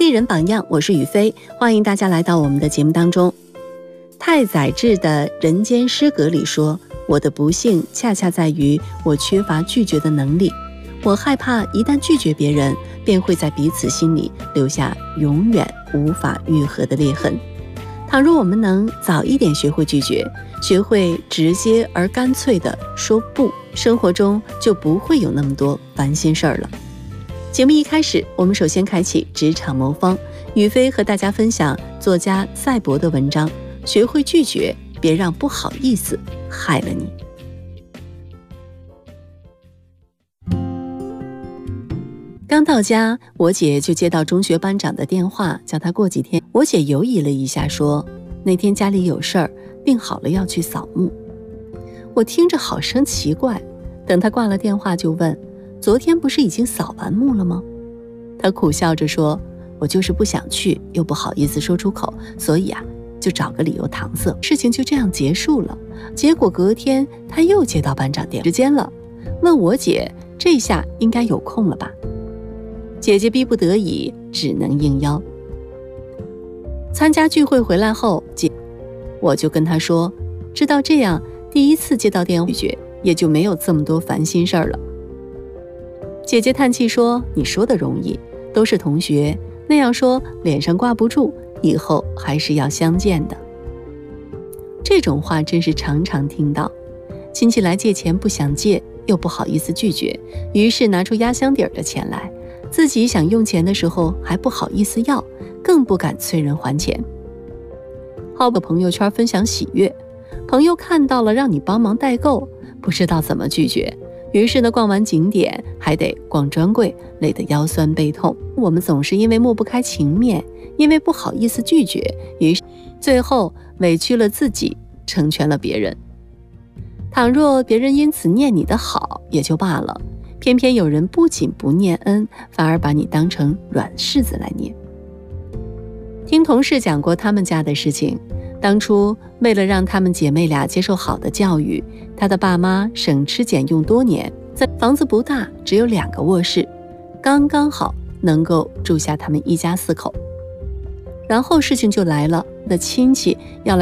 艺人榜样，我是雨飞，欢迎大家来到我们的节目当中。太宰治的《人间失格》里说，我的不幸恰恰在于我缺乏拒绝的能力，我害怕一旦拒绝别人，便会在彼此心里留下永远无法愈合的裂痕。倘若我们能早一点学会拒绝，学会直接而干脆地说不，生活中就不会有那么多烦心事儿了。节目一开始，我们首先开启职场魔方，雨飞和大家分享作家赛博的文章，学会拒绝，别让不好意思害了你。刚到家，我姐就接到中学班长的电话，叫她过几天。我姐犹疑了一下，说那天家里有事儿，病好了要去扫墓。我听着好生奇怪，等她挂了电话就问，昨天不是已经扫完墓了吗？她苦笑着说，我就是不想去，又不好意思说出口，所以就找个理由搪塞。事情就这样结束了。结果隔天她又接到班长电话，时间了，问我姐这下应该有空了吧？姐姐逼不得已只能应邀。参加聚会回来后，我就跟她说，知道这样第一次接到电话拒绝，也就没有这么多烦心事儿了。姐姐叹气说，你说的容易，都是同学，那样说脸上挂不住，以后还是要相见的。这种话真是常常听到，亲戚来借钱不想借，又不好意思拒绝，于是拿出压箱底儿的钱来，自己想用钱的时候还不好意思要，更不敢催人还钱。好个朋友圈分享喜悦，朋友看到了让你帮忙代购，不知道怎么拒绝，于是呢，逛完景点还得逛专柜，累得腰酸背痛。我们总是因为抹不开情面，因为不好意思拒绝，于是最后委屈了自己，成全了别人。倘若别人因此念你的好也就罢了，偏偏有人不仅不念恩，反而把你当成软柿子来捏。听同事讲过他们家的事情，当初为了让他们姐妹俩接受好的教育，她的爸妈省吃俭用多年，房子不大，只有2个卧室，刚刚好能够住下他们一家4口。然后事情就来了，那亲戚要来